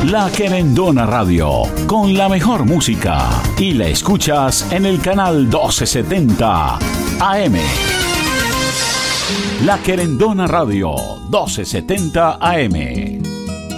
La Querendona Radio, con la mejor música. Y la escuchas en el canal 1270 AM. La Querendona Radio, 1270 AM.